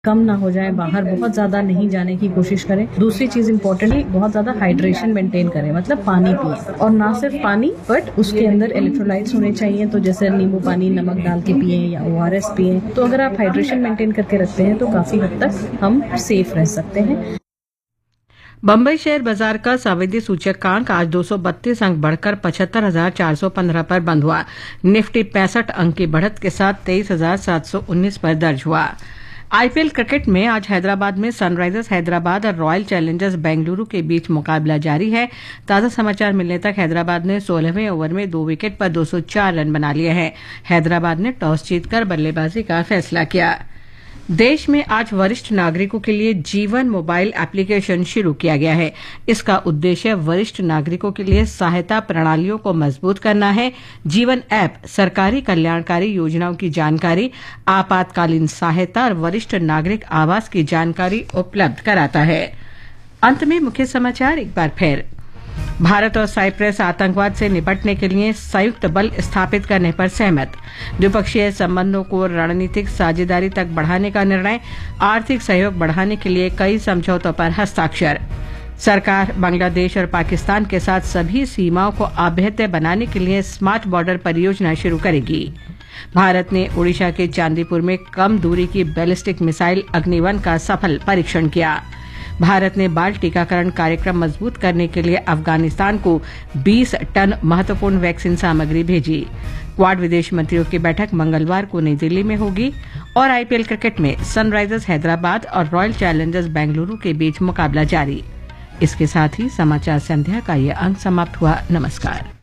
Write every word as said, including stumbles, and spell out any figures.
कम ना हो जाए, बाहर बहुत ज्यादा नहीं जाने की कोशिश करें। दूसरी चीज इम्पोर्टेंटली बहुत ज्यादा हाइड्रेशन मेंटेन करें, मतलब पानी पिए, और ना सिर्फ पानी बट उसके अंदर इलेक्ट्रोलाइट्स होने चाहिए। तो जैसे नींबू पानी नमक डाल के पिए या ओ आर एस पिए। तो अगर आप हाइड्रेशन मेंटेन करके रखते हैं तो काफी हद तक हम सेफ रह सकते हैं। बम्बई शेयर बाजार का संवेदी सूचकांक आज दो सौ बत्तीस अंक बढ़कर पचहत्तर हजार चार सौ पंद्रह पर बंद हुआ। निफ्टी पैंसठ अंक की बढ़त के साथ तेईस हजार सात सौ उन्नीस पर दर्ज हुआ। आईपीएल क्रिकेट में आज हैदराबाद में सनराइजर्स हैदराबाद और रॉयल चैलेंजर्स बेंगलुरु के बीच मुकाबला जारी है। ताजा समाचार मिलने तक हैदराबाद ने सोलहवें ओवर में दो विकेट पर दो सौ चार रन बना लिए हैं। हैदराबाद ने टॉस जीतकर बल्लेबाजी का फैसला किया। देश में आज वरिष्ठ नागरिकों के लिए जीवन मोबाइल एप्लीकेशन शुरू किया गया है। इसका उद्देश्य वरिष्ठ नागरिकों के लिए सहायता प्रणालियों को मजबूत करना है। जीवन ऐप सरकारी कल्याणकारी योजनाओं की जानकारी, आपातकालीन सहायता और वरिष्ठ नागरिक आवास की जानकारी उपलब्ध कराता है। अंत में मुख्य समाचार एक बार फिर। भारत और साइप्रस आतंकवाद से निपटने के लिए संयुक्त बल स्थापित करने पर सहमत। द्विपक्षीय संबंधों को रणनीतिक साझेदारी तक बढ़ाने का निर्णय। आर्थिक सहयोग बढ़ाने के लिए कई समझौतों पर हस्ताक्षर। सरकार बांग्लादेश और पाकिस्तान के साथ सभी सीमाओं को अभेद्य बनाने के लिए स्मार्ट बॉर्डर परियोजना शुरू करेगी। भारत ने ओडिशा के चांदीपुर में कम दूरी की बैलिस्टिक मिसाइल अग्निवन का सफल परीक्षण किया। भारत ने बाल टीकाकरण कार्यक्रम मजबूत करने के लिए अफगानिस्तान को बीस टन महत्वपूर्ण वैक्सीन सामग्री भेजी। क्वाड विदेश मंत्रियों की बैठक मंगलवार को नई दिल्ली में होगी। और आईपीएल क्रिकेट में सनराइजर्स हैदराबाद और रॉयल चैलेंजर्स बेंगलुरु के बीच मुकाबला जारी। इसके साथ ही समाचार संध्या का ये अंक समाप्त हुआ। नमस्कार।